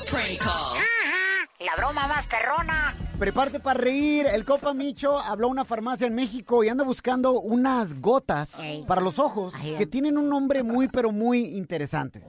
prank call. La broma más perrona. Prepárate para reír. El compa Micho habló a una farmacia en México y anda buscando unas gotas para los ojos que tienen un nombre muy, pero muy interesante.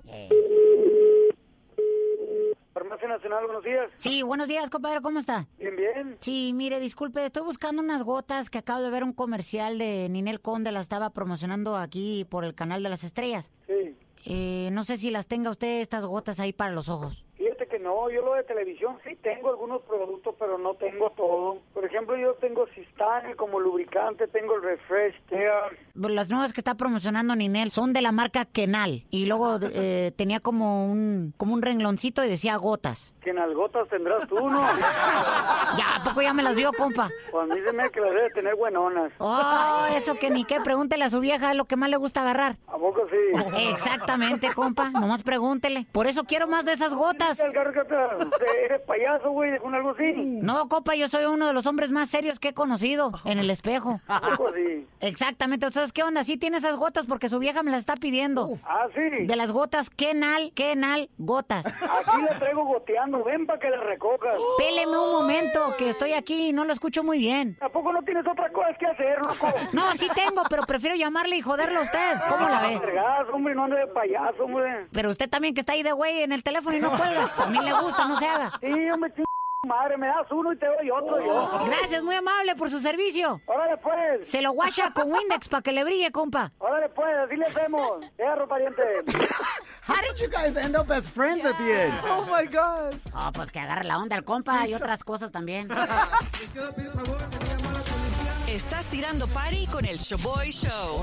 Farmacia Nacional, buenos días. Sí, buenos días, compadre, ¿cómo está? Bien, bien. Sí, mire, disculpe, estoy buscando unas gotas que acabo de ver un comercial de Ninel Conde, la estaba promocionando aquí por el Canal de las Estrellas. Sí. No sé si las tenga usted, estas gotas ahí para los ojos. Fíjate que no, yo lo de televisión sí tengo algunos productos, pero no tengo todo. Por ejemplo, yo tengo Sistane como lubricante, tengo el Refresh Tear. Las nuevas que está promocionando Ninel son de la marca Kenal. Y luego tenía como un rengloncito y decía gotas. Que en las gotas tendrás tú, ¿no? Ya, ¿a poco ya me las vio, compa? Pues a mí se me hace que las debe tener buenonas. Oh, eso que ni qué, pregúntele a su vieja, es lo que más le gusta agarrar. ¿A poco sí? Exactamente, compa, nomás pregúntele. Por eso quiero más de esas gotas. ¿Eres payaso, güey? ¿Con algo así? No, compa, yo soy uno de los hombres más serios que he conocido en el espejo. ¿A poco sí? Exactamente, ¿sabes qué onda? Sí tiene esas gotas porque su vieja me las está pidiendo. Ah, sí. De las gotas Kenal, gotas. Aquí la traigo goteando, ven para que la recojas. Péleme un momento, que estoy aquí y no lo escucho muy bien. ¿A poco no tienes otra cosa que hacer, loco? No, sí tengo, pero prefiero llamarle y joderlo a usted. ¿Cómo la ve? Vergas, hombre, no ande de payaso, hombre. Pero usted también que está ahí de güey en el teléfono y no cuelga. También le gusta, no se haga. Sí, hombre, madre, me das uno y te doy otro yo. Gracias, muy amable por su servicio. Órale, pues. Se lo guacha con Windex para que le brille, compa. Órale, pues, así le hacemos. Pariente. How did you guys end up as friends at the end? Oh my gosh. Oh, pues que agarre la onda al compa y otras cosas también. Estás tirando party con el Showboy Show.